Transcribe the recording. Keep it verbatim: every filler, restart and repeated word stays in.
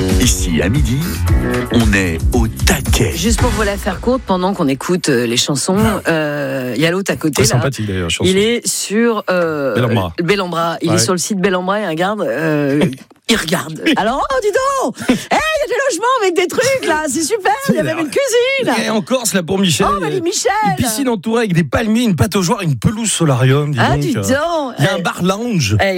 Ici, à midi, on est au taquet. Juste pour vous la faire courte, pendant qu'on écoute euh, les chansons, il euh, y a l'autre à côté. Très là. sympathique d'ailleurs, chanson. Il est sur euh, Bellambra. Bellambra. Il Ouais. est sur le site Bellambra et regarde. Euh, il regarde. Alors, oh, dis donc, il hey, y a des logements avec des trucs là, c'est super. Il y a même une cuisine. Et en Corse, là pour Michel. Oh, bah, dis Michel. Une piscine entourée avec des palmiers, une pataugeoire, une pelouse solarium. Dis Ah, donc. dis donc. Il y a un Eh. bar lounge. Eh,